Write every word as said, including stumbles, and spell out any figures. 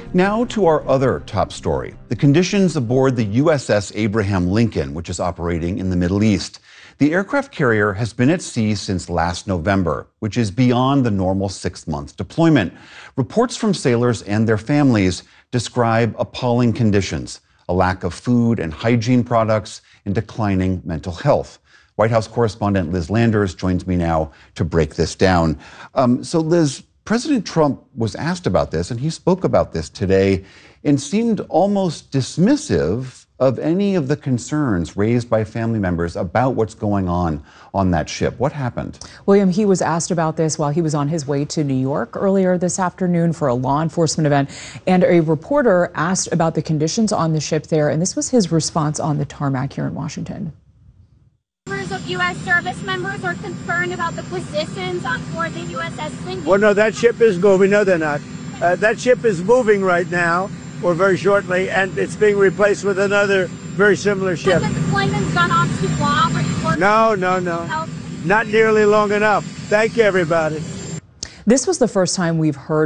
Now to our other top story, the conditions aboard the U S S Abraham Lincoln, which is operating in the Middle East. The aircraft carrier has been at sea since last November, which is beyond the normal six-month deployment. Reports from sailors and their families describe appalling conditions, a lack of food and hygiene products, and declining mental health. White House correspondent Liz Landers joins me now to break this down. Um, so, Liz, President Trump was asked about this, and he spoke about this today and seemed almost dismissive of any of the concerns raised by family members about what's going on on that ship. What happened? William, he was asked about this while he was on his way to New York earlier this afternoon for a law enforcement event, and a reporter asked about the conditions on the ship there, and this was his response on the tarmac here in Washington. Members of U S service members are concerned about the positions on board the U S S Lincoln. Well, no, that ship is moving. No, they're not. Uh, that ship is moving right now, or very shortly, and it's being replaced with another very similar ship. Has the deployment gone on too long? Or no, no, no. Not nearly long enough. Thank you, everybody. This was the first time we've heard